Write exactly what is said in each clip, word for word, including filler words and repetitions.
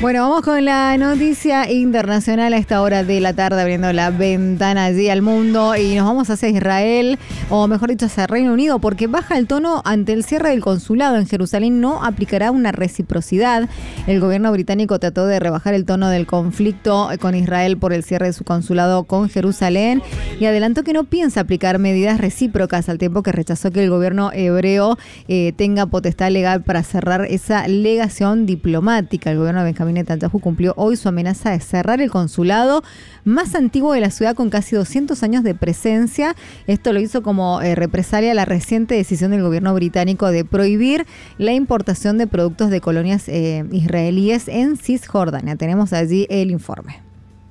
Bueno, vamos con la noticia internacional a esta hora de la tarde, abriendo la ventana allí al mundo, y nos vamos hacia Israel, o mejor dicho hacia Reino Unido, porque baja el tono ante el cierre del consulado en Jerusalén. No aplicará una reciprocidad. El gobierno británico trató de rebajar el tono del conflicto con Israel por el cierre de su consulado con Jerusalén y adelantó que no piensa aplicar medidas recíprocas, al tiempo que rechazó que el gobierno hebreo eh, tenga potestad legal para cerrar esa legación diplomática. El gobierno de Benjamín Netanyahu cumplió hoy su amenaza de cerrar el consulado más antiguo de la ciudad con casi doscientos años de presencia. Esto lo hizo como eh, represalia a la reciente decisión del gobierno británico de prohibir la importación de productos de colonias eh, israelíes en Cisjordania. Tenemos allí el informe.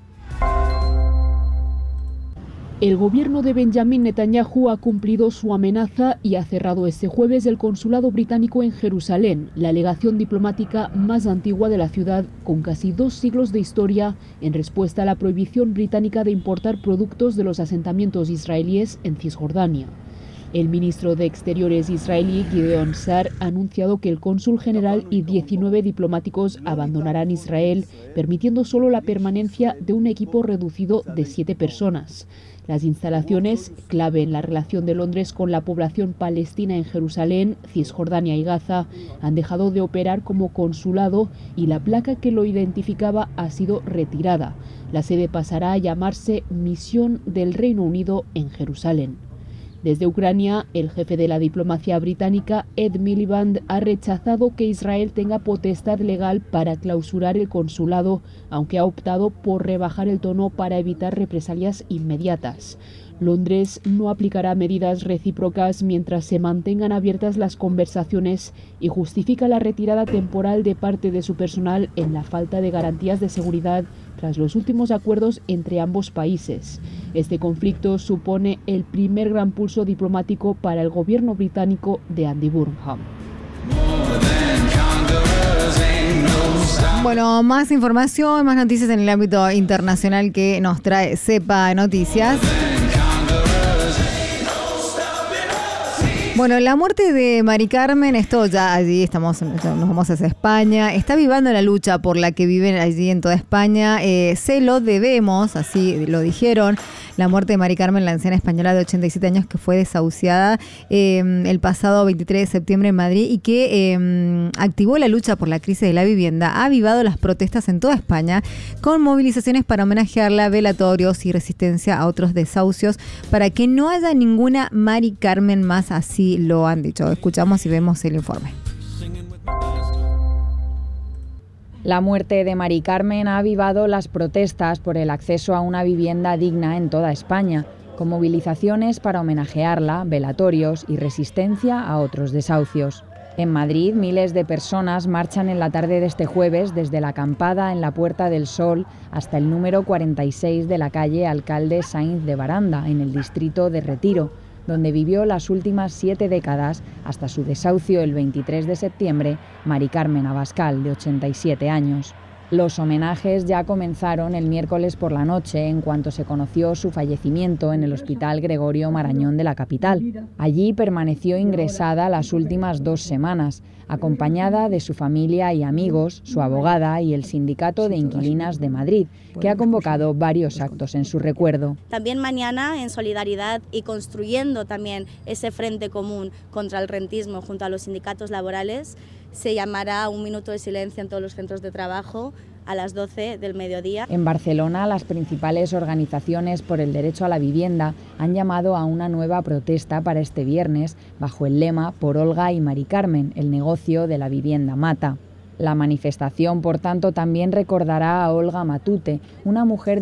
El gobierno de Benjamín Netanyahu ha cumplido su amenaza y ha cerrado este jueves el consulado británico en Jerusalén, la legación diplomática más antigua de la ciudad, con casi dos siglos de historia, en respuesta a la prohibición británica de importar productos de los asentamientos israelíes en Cisjordania. El ministro de Exteriores israelí, Gideon Sa'ar, ha anunciado que el cónsul general y diecinueve diplomáticos abandonarán Israel, permitiendo solo la permanencia de un equipo reducido de siete personas. Las instalaciones, clave en la relación de Londres con la población palestina en Jerusalén, Cisjordania y Gaza, han dejado de operar como consulado y la placa que lo identificaba ha sido retirada. La sede pasará a llamarse Misión del Reino Unido en Jerusalén. Desde Ucrania, el jefe de la diplomacia británica, Ed Miliband, ha rechazado que Israel tenga potestad legal para clausurar el consulado, aunque ha optado por rebajar el tono para evitar represalias inmediatas. Londres no aplicará medidas recíprocas mientras se mantengan abiertas las conversaciones y justifica la retirada temporal de parte de su personal en la falta de garantías de seguridad tras los últimos acuerdos entre ambos países. Este conflicto supone el primer gran pulso diplomático para el gobierno británico de Andy Burnham. Bueno, más información, más noticias en el ámbito internacional que nos trae Cepa Noticias. Bueno, la muerte de Mari Carmen, esto ya allí estamos, nos vamos hacia España, está avivando la lucha por la que viven allí en toda España. Eh, se lo debemos, así lo dijeron. La muerte de Mari Carmen, la anciana española de ochenta y siete años que fue desahuciada eh, el pasado veintitrés de septiembre en Madrid y que eh, activó la lucha por la crisis de la vivienda, ha avivado las protestas en toda España con movilizaciones para homenajearla, velatorios y resistencia a otros desahucios para que no haya ninguna Mari Carmen más, así lo han dicho. Escuchamos y vemos el informe. La muerte de Mari Carmen ha avivado las protestas por el acceso a una vivienda digna en toda España, con movilizaciones para homenajearla, velatorios y resistencia a otros desahucios. En Madrid, miles de personas marchan en la tarde de este jueves desde la acampada en la Puerta del Sol hasta el número cuarenta y seis de la calle Alcalde Sainz de Baranda, en el distrito de Retiro, donde vivió las últimas siete décadas hasta su desahucio el veintitrés de septiembre, Mari Carmen Abascal, de ochenta y siete años. Los homenajes ya comenzaron el miércoles por la noche en cuanto se conoció su fallecimiento en el Hospital Gregorio Marañón de la capital. Allí permaneció ingresada las últimas dos semanas, acompañada de su familia y amigos, su abogada y el Sindicato de Inquilinas de Madrid, que ha convocado varios actos en su recuerdo. También mañana, en solidaridad y construyendo también ese frente común contra el rentismo junto a los sindicatos laborales, se llamará un minuto de silencio en todos los centros de trabajo a las doce del mediodía. En Barcelona, las principales organizaciones por el derecho a la vivienda han llamado a una nueva protesta para este viernes bajo el lema Por Olga y Mari Carmen, el negocio de la vivienda mata. La manifestación, por tanto, también recordará a Olga Matute, una mujer